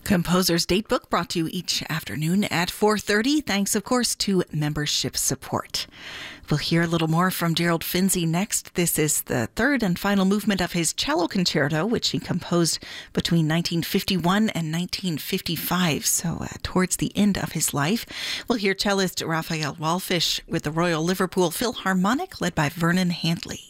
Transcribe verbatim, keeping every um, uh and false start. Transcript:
Composer's Datebook brought to you each afternoon at four thirty, thanks, of course, to membership support. We'll hear a little more from Gerald Finzi next. This is the third and final movement of his cello concerto, which he composed between nineteen fifty-one and nineteen fifty-five, so uh, towards the end of his life. We'll hear cellist Raphael Wallfisch with the Royal Liverpool Philharmonic, led by Vernon Handley.